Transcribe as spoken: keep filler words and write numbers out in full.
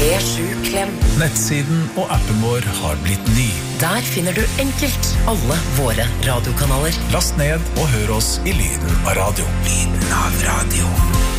P sju Klem. Nettsiden og appen vår har blitt ny. Der finner du enkelt alle våre radiokanaler. Last ned og hør oss i lyden av radio. Lyden av radio.